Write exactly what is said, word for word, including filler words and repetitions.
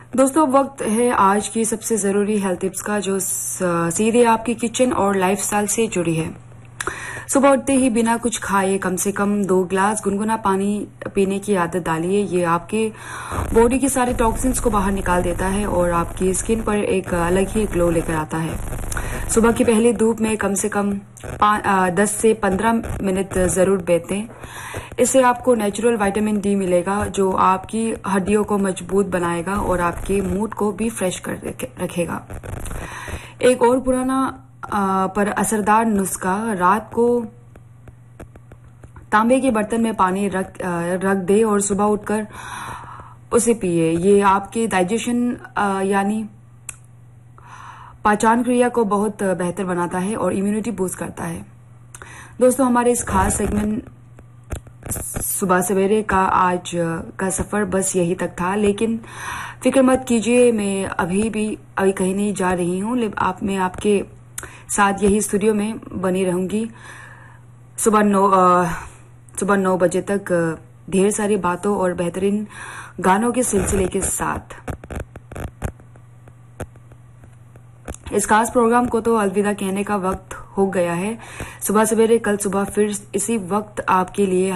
दोस्तों वक्त है आज की सबसे जरूरी हेल्थ टिप्स का, जो सीधे आपकी किचन और लाइफस्टाइल से जुड़ी है। सुबह उठते ही बिना कुछ खाए कम से कम दो ग्लास गुनगुना पानी पीने की आदत डालिए। ये आपके बॉडी के सारे टॉक्सिन्स को बाहर निकाल देता है और आपकी स्किन पर एक अलग ही ग्लो लेकर आता है। सुबह की पहली धूप में कम से कम दस से पंद्रह मिनट जरूर बैठें। इससे आपको नेचुरल विटामिन डी मिलेगा, जो आपकी हड्डियों को मजबूत बनाएगा और आपके मूड को भी फ्रेश कर रखेगा। एक और पुराना आ, पर असरदार नुस्खा, रात को तांबे के बर्तन में पानी रख रख दे और सुबह उठकर उसे पिए। ये आपके डाइजेशन यानी पाचन क्रिया को बहुत बेहतर बनाता है और इम्यूनिटी बूस्ट करता है। दोस्तों हमारे इस खास सेगमेंट सुबह सवेरे का आज का सफर बस यही तक था, लेकिन फिक्र मत कीजिए, मैं अभी भी अभी कहीं नहीं जा रही हूँ। आप मैं आपके साथ यही स्टूडियो में बनी रहूंगी सुबह नौ सुबह नौ बजे तक, ढेर सारी बातों और बेहतरीन गानों के सिलसिले के साथ। इस खास प्रोग्राम को तो अलविदा कहने का वक्त हो गया है। सुबह सवेरे कल सुबह फिर इसी वक्त आपके लिए